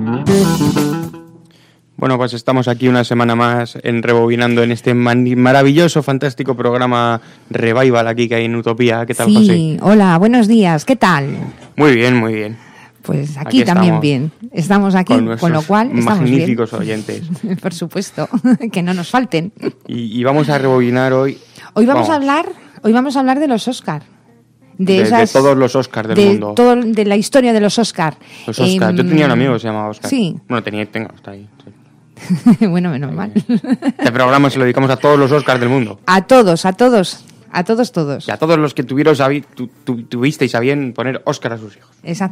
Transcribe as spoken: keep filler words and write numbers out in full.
Bueno, pues estamos aquí una semana más en Rebobinando en este man- maravilloso, fantástico programa Revival aquí que hay en Utopía. ¿Qué tal, sí, José? Sí, hola, buenos días, ¿qué tal? Muy bien, muy bien. Pues aquí, aquí también bien. Estamos aquí, con, con lo cual estamos magníficos bien. oyentes. Por supuesto, que no nos falten. Y, y vamos a rebobinar hoy. Hoy vamos, vamos a hablar, hoy vamos a hablar de los Oscar. De, de, esas, de todos los Oscars del de mundo. Todo, de la historia de los Oscar. Los Oscar. Eh, Yo tenía un amigo que se llamaba Oscar. Sí. Bueno, tenía, tengo, está ahí. Sí. Bueno, menos mal. Este programa se lo dedicamos a todos los Oscars del mundo. A todos, a todos, a todos, todos. Y a todos los que tuvieron, tu, tu, tuvisteis a bien poner Oscar a sus hijos. Exacto.